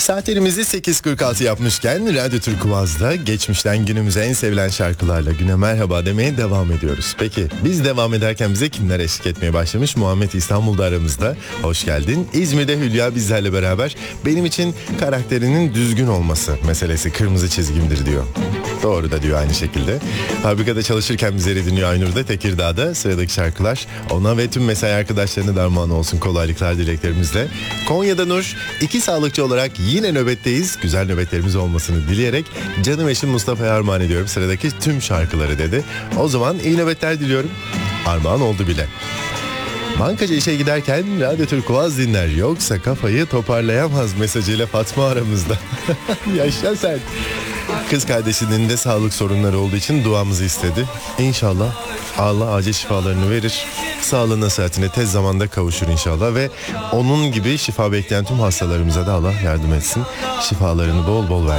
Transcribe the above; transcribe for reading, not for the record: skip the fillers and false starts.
Saatlerimizi 8.46 yapmışken Radyo Türk Kuvaz'da geçmişten günümüze en sevilen şarkılarla güne merhaba demeye devam ediyoruz. Peki biz devam ederken bize kimler eşlik etmeye başlamış? Muhammed İstanbul'da aramızda. Hoş geldin. İzmir'de Hülya bizlerle beraber. Benim için karakterinin düzgün olması meselesi kırmızı çizgimdir diyor. Doğru da diyor aynı şekilde. Fabrikada çalışırken bizleri dinliyor Aynur'da, Tekirdağ'da. Sıradaki şarkılar ona ve tüm mesai arkadaşlarına derman olsun, kolaylıklar dileklerimizle. Konya'da Nur, 2 sağlıkçı olarak yine nöbetteyiz. Güzel nöbetlerimiz olmasını dileyerek canım eşim Mustafa'ya armağan ediyorum sıradaki tüm şarkıları dedi. O zaman iyi nöbetler diliyorum. Armağan oldu bile. Bankacı işe giderken Radyo Türk Kuvaz dinler, yoksa kafayı toparlayamaz mesajıyla Fatma aramızda. Yaşa sen. Kız kardeşinin de sağlık sorunları olduğu için duamızı istedi. İnşallah Allah acil şifalarını verir. Sağlığına, sıhhatine tez zamanda kavuşur inşallah ve onun gibi şifa bekleyen tüm hastalarımıza da Allah yardım etsin. Şifalarını bol bol versin.